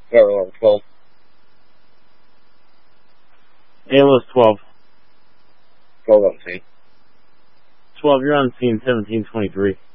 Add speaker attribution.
Speaker 1: Airlock 12.
Speaker 2: ALS 12.
Speaker 1: 12 on scene.
Speaker 2: 12, you're on scene 1723.